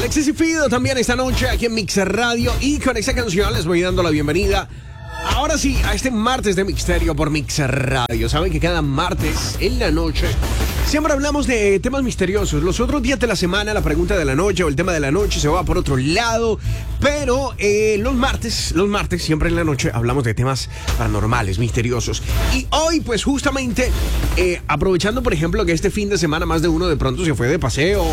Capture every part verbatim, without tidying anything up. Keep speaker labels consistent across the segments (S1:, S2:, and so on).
S1: Alexis y Fido también esta noche aquí en Mixer Radio. Y con esta canción les voy dando la bienvenida, ahora sí, a este martes de Misterio por Mixer Radio. Saben que cada martes en la noche siempre hablamos de temas misteriosos. Los otros días de la semana, la pregunta de la noche o el tema de la noche se va por otro lado. Pero eh, los martes, los martes, siempre en la noche, hablamos de temas paranormales, misteriosos. Y hoy, pues justamente, eh, aprovechando, por ejemplo, que este fin de semana más de uno de pronto se fue de paseo,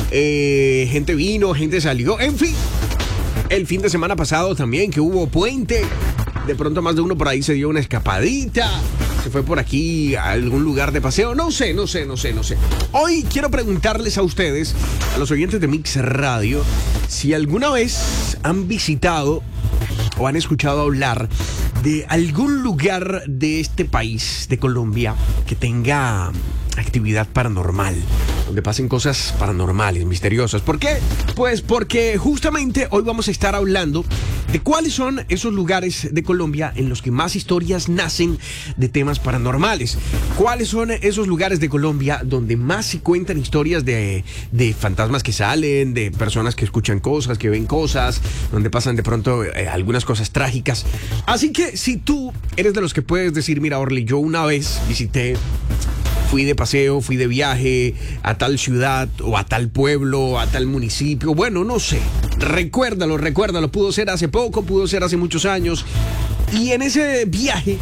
S1: eh, gente vino, gente salió, en fin. El fin de semana pasado también, que hubo puente. De pronto más de uno por ahí se dio una escapadita, se fue por aquí a algún lugar de paseo. No sé, no sé, no sé, no sé. Hoy quiero preguntarles a ustedes, a los oyentes de Mix Radio, si alguna vez han visitado o han escuchado hablar de algún lugar de este país, de Colombia, que tenga actividad paranormal, donde pasen cosas paranormales, misteriosas. ¿Por qué? Pues porque justamente hoy vamos a estar hablando de cuáles son esos lugares de Colombia en los que más historias nacen de temas paranormales. ¿Cuáles son esos lugares de Colombia donde más se cuentan historias de, de fantasmas que salen, de personas que escuchan cosas, que ven cosas, donde pasan de pronto eh, algunas cosas trágicas? Así que si tú eres de los que puedes decir, mira, Orly, yo una vez visité, fui de paseo, fui de viaje a tal ciudad o a tal pueblo, a tal municipio. Bueno, no sé. Recuérdalo, recuérdalo. Pudo ser hace poco, pudo ser hace muchos años. Y en ese viaje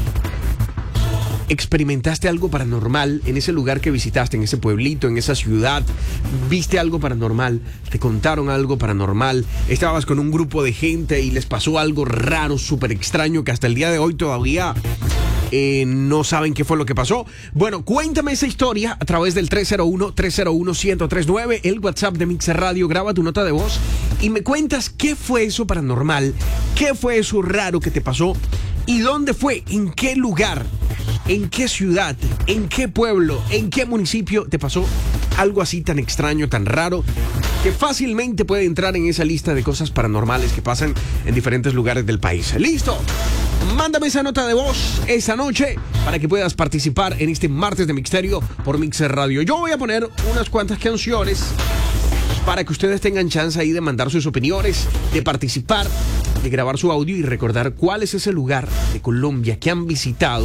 S1: experimentaste algo paranormal en ese lugar que visitaste, en ese pueblito, en esa ciudad. Viste algo paranormal, te contaron algo paranormal. Estabas con un grupo de gente y les pasó algo raro, súper extraño, que hasta el día de hoy todavía Eh, no saben qué fue lo que pasó. Bueno, cuéntame esa historia a través del tres cero uno, tres cero uno, uno cero tres nueve, el WhatsApp de Mixer Radio. Graba tu nota de voz y me cuentas qué fue eso paranormal, qué fue eso raro que te pasó y dónde fue, en qué lugar, en qué ciudad, en qué pueblo, en qué municipio te pasó algo así tan extraño, tan raro, que fácilmente puede entrar en esa lista de cosas paranormales que pasan en diferentes lugares del país. ¿Listo? Mándame esa nota de voz esa noche para que puedas participar en este martes de Misterio por Mixer Radio. Yo voy a poner unas cuantas canciones para que ustedes tengan chance ahí de mandar sus opiniones, de participar, de grabar su audio y recordar cuál es ese lugar de Colombia que han visitado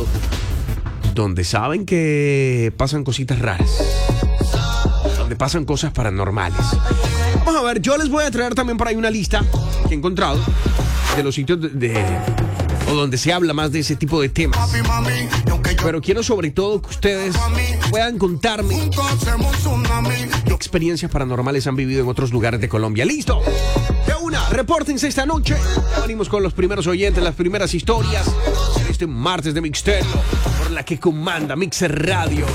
S1: donde saben que pasan cositas raras, donde pasan cosas paranormales. Vamos a ver, yo les voy a traer también por ahí una lista que he encontrado de los sitios de, de o donde se habla más de ese tipo de temas. Pero quiero sobre todo que ustedes puedan contarme qué experiencias paranormales han vivido en otros lugares de Colombia. ¡Listo! De una, repórtense esta noche. Ya venimos con los primeros oyentes, las primeras historias en este martes de Misterio por la que comanda Mixer Radio.